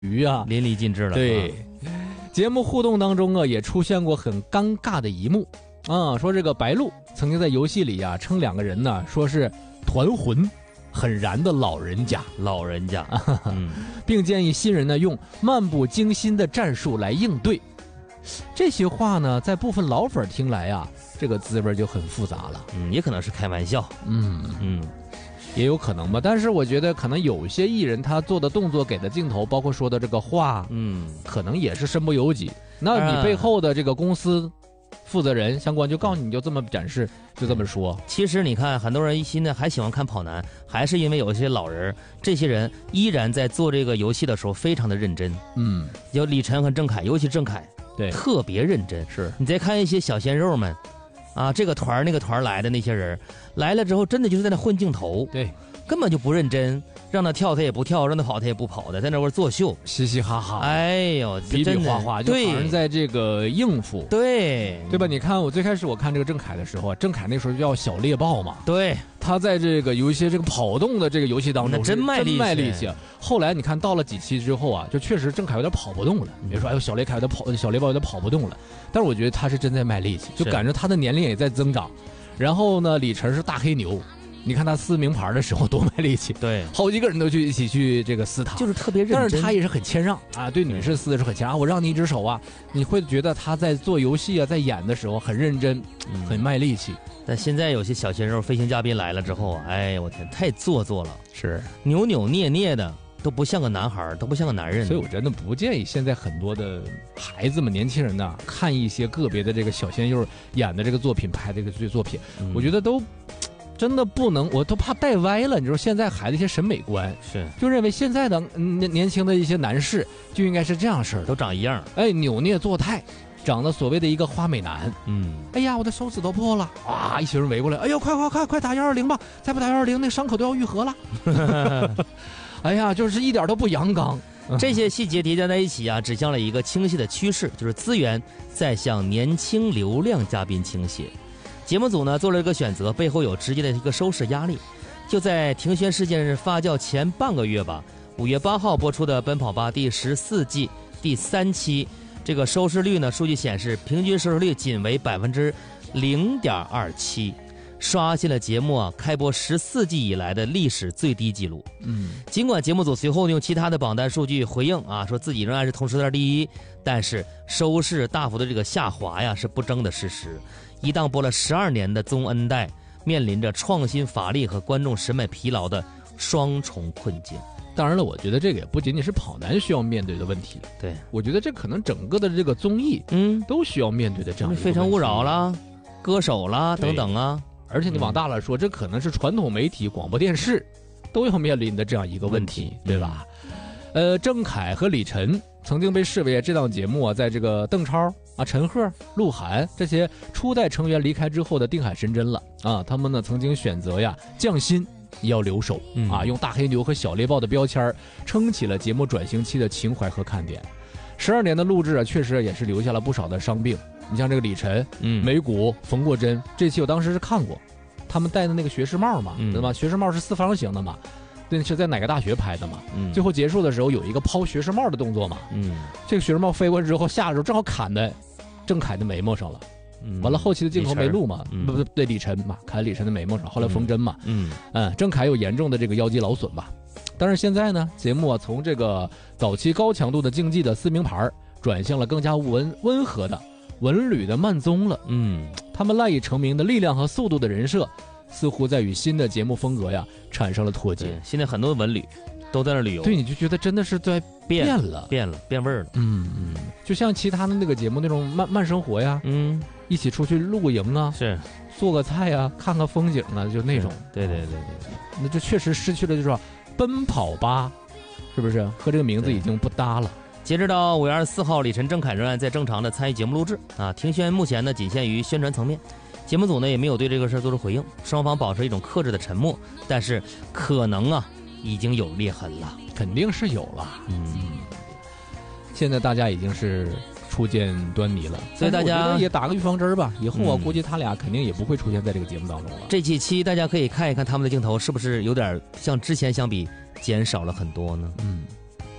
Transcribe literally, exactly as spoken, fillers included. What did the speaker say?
鱼啊， 淋漓尽致了。 对，节目互动当中啊，也出现过很尴尬的一幕啊，说这个白鹿曾经在游戏里啊称两个人呢说是团魂很燃的老人家， 老人家，嗯， 并建议新人呢用漫不经心的战术来应对。这些话呢，在部分老粉听来啊，这个滋味就很复杂了。 嗯，也可能是开玩笑， 嗯嗯， 也有可能吧。但是我觉得可能有些艺人他做的动作、给的镜头，包括说的这个话， 嗯， 可能也是身不由己。那你背后的这个公司负责人相关就告诉你，你就这么展示，就这么说。 其实你看，很多人现在还喜欢看跑男，还是因为有一些老人，这些人依然在做这个游戏的时候非常的认真。 嗯， 有李晨和郑恺，尤其郑恺， 对， 特别认真。 是你再看一些小鲜肉们，啊，这个团那个团来的那些人，来了之后真的就是在那混镜头， 对， 根本就不认真，让他跳他也不跳，让他跑他也不跑的，在那块作秀， 嘻嘻哈哈， 哎呦， 比比划划，就好像在这个应付， 对对吧？你看我最开始我看这个郑恺的时候啊，郑恺那时候叫小猎豹嘛， 对， 他在这个有一些这个跑动的这个游戏当中真卖力气， 真卖力气。后来你看到了几期之后啊，就确实郑恺有点跑不动了。比如说，哎呦，小猎恺有点跑，小猎豹有点跑不动了。但是我觉得他是真在卖力气，就感觉他的年龄也在增长。然后呢，李晨是大黑牛。你看他撕名牌的时候多卖力气， 对， 好几个人都去一起去这个撕他， 就是特别认真。 但是他也是很谦让啊，对女士撕的时候很谦让，我让你一只手啊，你会觉得他在做游戏啊，在演的时候很认真，嗯、很卖力气。 但现在有些小鲜肉飞行嘉宾来了之后，哎，我天，太做作了， 是扭扭捏捏的，都不像个男孩，都不像个男人。 所以我真的不建议现在很多的孩子们、年轻人呐，看一些个别的这个小鲜肉演的这个作品、拍这个作品，嗯、我觉得都。真的不能，我都怕带歪了。你说现在孩子一些审美观是， 就认为现在的年年轻的一些男士就应该是这样式儿， 都长一样， 哎，扭捏作态，长得所谓的一个花美男。 嗯， 哎呀，我的手指头破了，哇，一群人围过来，哎呦，快快快快打幺二零吧，再不打幺二零，那伤口都要愈合了。哎呀，就是一点都不阳刚。 这些细节叠加在一起啊，指向了一个清晰的趋势，就是资源在向年轻流量嘉宾倾斜。节目组呢做了一个选择，背后有直接的一个收视压力。就在庭轩事件发酵前半个月吧，五月八号播出的《奔跑吧》第十四季第三期，这个收视率呢，数据显示平均收视率仅为百分之零点二七，刷新了节目啊开播十四季以来的历史最低纪录。 嗯， 尽管节目组随后用其他的榜单数据回应啊，说自己仍然是同时段第一，但是收视大幅的这个下滑呀是不争的事实。一档播了十二年的综恩代，面临着创新乏力和观众审美疲劳的双重困境。 当然了，我觉得这个也不仅仅是跑男需要面对的问题， 对， 我觉得这可能整个的这个综艺， 嗯， 都需要面对的这样一个问题。 非诚勿扰啦，歌手啦等等啊。 而且你往大了说，嗯、这可能是传统媒体、广播电视都要面临的这样一个问题，问题对吧？嗯、呃，郑恺和李晨曾经被视为这档节目啊，在这个邓超啊、陈赫、鹿晗这些初代成员离开之后的定海神针了啊。他们呢曾经选择呀降薪也要留守、嗯、啊，用大黑牛和小猎豹的标签撑起了节目转型期的情怀和看点。十二年的录制啊，确实也是留下了不少的伤病。你像这个李晨、嗯、眉骨缝过针，这期我当时是看过，他们戴的那个学士帽嘛，嗯、对吧？学士帽是四方形的嘛。那是在哪个大学拍的嘛？嗯，最后结束的时候有一个抛学士帽的动作嘛。嗯，这个学士帽飞过之后下的时候正好砍在郑恺的眉毛上了。嗯，完了后期的镜头没录嘛？嗯、不不对，李晨嘛，砍在李晨的眉毛上，后来缝针嘛。嗯嗯，郑恺有严重的这个腰肌劳损吧。但是现在呢，节目啊从这个早期高强度的竞技的撕名牌，转向了更加温温和的文旅的慢综了。嗯，他们赖以成名的力量和速度的人设。似乎在与新的节目风格呀产生了脱节。 现在很多文旅都在那旅游， 对，你就觉得真的是在变了， 变了，变味儿了。 嗯嗯，就像其他的那个节目那种慢慢生活呀，嗯，一起出去露个营啊， 是做个菜呀，看看风景啊，就那种。 对对对对对， 那就确实失去了，就是说奔跑吧，是不是和这个名字已经不搭了？ 截止到五月二十四号，李晨、郑恺仍然在正常的参与节目录制啊。庭轩目前呢仅限于宣传层面。节目组呢也没有对这个事儿做出回应，双方保持一种克制的沉默，但是可能啊已经有裂痕了， 肯定是有了。嗯，现在大家已经是初见端倪了， 所以大家也打个预防针吧。以后我估计他俩肯定也不会出现在这个节目当中了。 嗯、这几期大家可以看一看他们的镜头是不是有点像之前相比减少了很多呢？嗯。